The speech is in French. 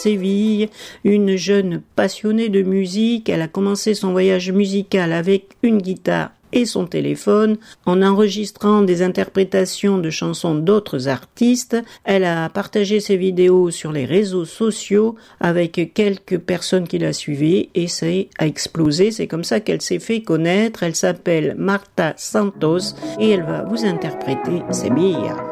Séville, une jeune passionnée de musique. Elle a commencé son voyage musical avec une guitare et son téléphone, en enregistrant des interprétations de chansons d'autres artistes. Elle a partagé ses vidéos sur les réseaux sociaux avec quelques personnes qui la suivaient et ça a explosé. C'est comme ça qu'elle s'est fait connaître. Elle s'appelle Marta Santos et elle va vous interpréter Sevilla.